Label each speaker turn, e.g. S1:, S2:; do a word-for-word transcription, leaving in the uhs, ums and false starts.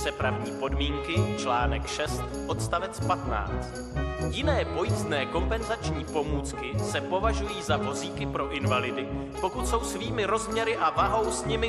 S1: Přepravní podmínky, článek šest, odstavec patnáct. Jiné pojízdné kompenzační pomůcky se považují za vozíky pro invalidy, pokud jsou svými rozměry a vahou s nimi